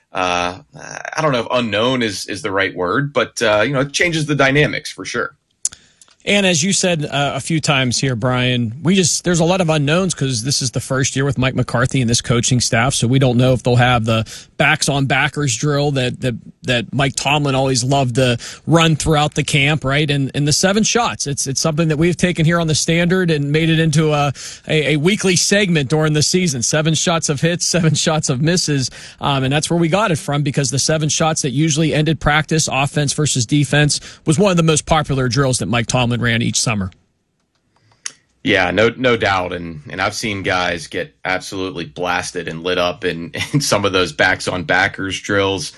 I don't know if unknown is the right word, but it changes the dynamics for sure. And as you said a few times here, Brian, there's a lot of unknowns because this is the first year with Mike McCarthy and this coaching staff, so we don't know if they'll have the backs-on-backers drill that Mike Tomlin always loved to run throughout the camp, right? And the 7 shots, it's something that we've taken here on the Standard and made it into a weekly segment during the season. 7 shots of hits, 7 shots of misses, and that's where we got it from because the 7 shots that usually ended practice, offense versus defense, was one of the most popular drills that Mike Tomlin ran each summer. Yeah, no doubt. And I've seen guys get absolutely blasted and lit up in some of those backs on backers drills.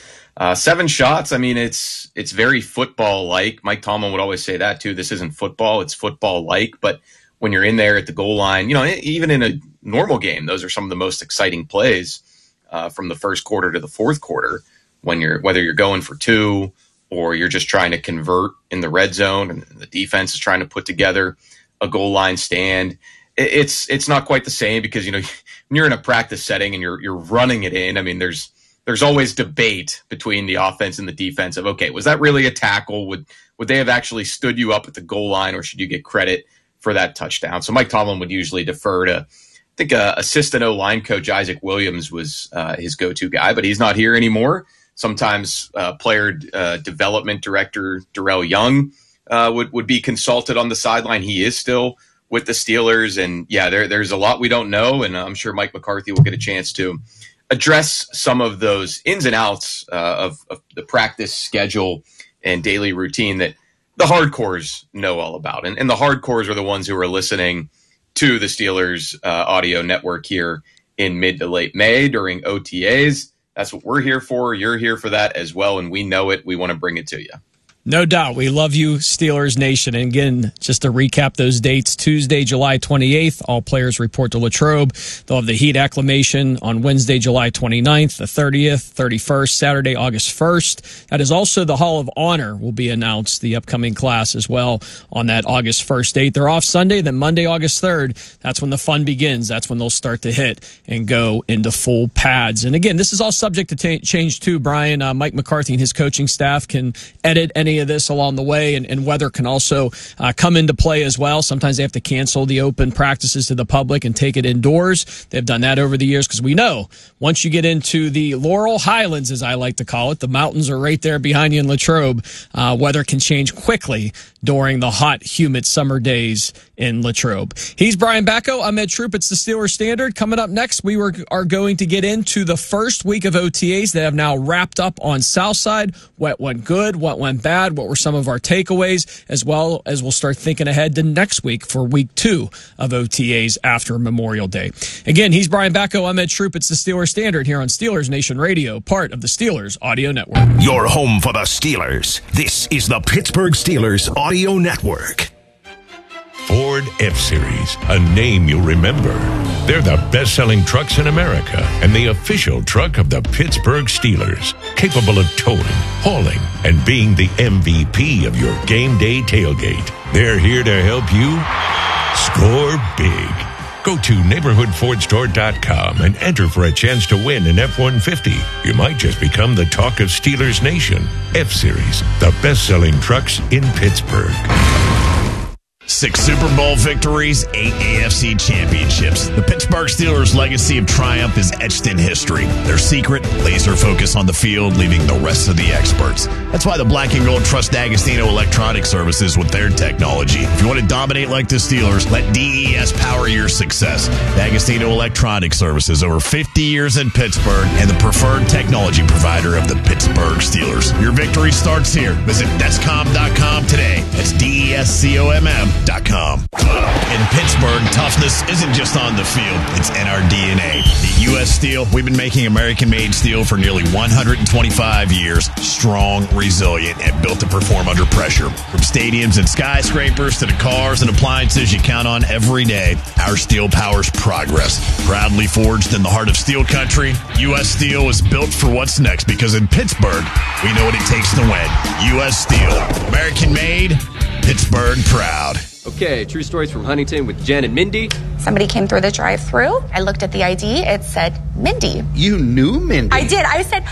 7 shots, I mean, it's very football-like. Mike Tomlin would always say that too. This isn't football, it's football-like. But when you're in there at the goal line, even in a normal game, those are some of the most exciting plays from the first quarter to the fourth quarter whether you're going for 2 or you're just trying to convert in the red zone and the defense is trying to put together a goal line stand. It's not quite the same because, when you're in a practice setting and you're running it in, I mean, there's always debate between the offense and the defense of, okay, was that really a tackle? Would they have actually stood you up at the goal line or should you get credit for that touchdown? So Mike Tomlin would usually defer to, I think, assistant O-line coach Isaac Williams was his go-to guy, but he's not here anymore. Sometimes player development director Darrell Young would be consulted on the sideline. He is still with the Steelers. And, yeah, there's a lot we don't know, and I'm sure Mike McCarthy will get a chance to address some of those ins and outs of the practice schedule and daily routine that the hardcores know all about. And the hardcores are the ones who are listening to the Steelers audio network here in mid to late May during OTAs. That's what we're here for. You're here for that as well, and we know it. We want to bring it to you. No doubt. We love you, Steelers Nation. And again, just to recap those dates, Tuesday, July 28th, all players report to Latrobe. They'll have the Heat acclimation on Wednesday, July 29th, the 30th, 31st, Saturday, August 1st. That is also the Hall of Honor will be announced, the upcoming class as well, on that August 1st date. They're off Sunday, then Monday, August 3rd. That's when the fun begins. That's when they'll start to hit and go into full pads. And again, this is all subject to change too, Brian. Mike McCarthy and his coaching staff can edit any of this along the way, and weather can also come into play as well. Sometimes they have to cancel the open practices to the public and take it indoors. They've done that over the years because we know once you get into the Laurel Highlands, as I like to call it, the mountains are right there behind you in Latrobe. Weather can change quickly during the hot, humid summer days in Latrobe. He's Brian Bacco. I'm Ed Troop. It's the Steelers Standard. Coming up next, we are going to get into the first week of OTAs that have now wrapped up on Southside. What went good? What went bad? What were some of our takeaways? As well as we'll start thinking ahead to next week for week 2 of OTAs after Memorial Day. Again, he's Brian Bacco. I'm Ed Troop. It's the Steelers Standard here on Steelers Nation Radio, part of the Steelers Audio Network. Your home for the Steelers. This is the Pittsburgh Steelers Audio Network. Ford F-Series, a name you'll remember. They're the best-selling trucks in America and the official truck of the Pittsburgh Steelers, capable of towing, hauling, and being the MVP of your game day tailgate. They're here to help you score big. Go to neighborhoodfordstore.com and enter for a chance to win an F-150. You might just become the talk of Steelers Nation. F-Series, the best-selling trucks in Pittsburgh. 6 Super Bowl victories, 8 AFC championships. The Pittsburgh Steelers' legacy of triumph is etched in history. Their secret, laser focus on the field, leaving the rest of the experts. That's why the Black and Gold trust D'Agostino Electronic Services with their technology. If you want to dominate like the Steelers, let DES power your success. D'Agostino Electronic Services, over 50 years in Pittsburgh, and the preferred technology provider of the Pittsburgh Steelers. Your victory starts here. Visit Descom.com today. That's DESCOMM.com. In Pittsburgh, toughness isn't just on the field, it's in our DNA. At U.S. Steel, we've been making American-made steel for nearly 125 years, strong, resilient, and built to perform under pressure. From stadiums and skyscrapers to the cars and appliances you count on every day, our steel powers progress. Proudly forged in the heart of steel country, U.S. Steel is built for what's next because in Pittsburgh, we know what it takes to win. U.S. Steel, American-made, Pittsburgh proud. Okay, true stories from Huntington with Jen and Mindy. Somebody came through the drive-thru. I looked at the ID. It said Mindy. You knew Mindy? I did. I said,